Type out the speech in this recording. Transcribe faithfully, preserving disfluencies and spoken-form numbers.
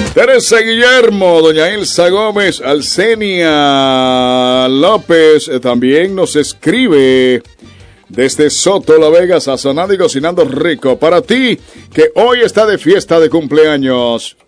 Teresa Guillermo, doña Elsa Gómez, Alcenia López eh, también nos escribe desde Soto La Vega, sazonando y cocinando rico para ti que hoy está de fiesta de cumpleaños.